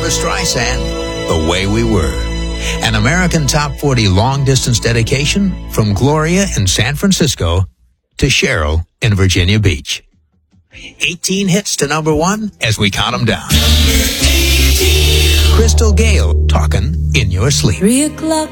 Barbra Streisand, The Way We Were. An American Top 40 long-distance dedication from Gloria in San Francisco to Cheryl in Virginia Beach. 18 hits to number 1 as we count them down. Crystal Gale, Talkin' in Your Sleep. 3 o'clock.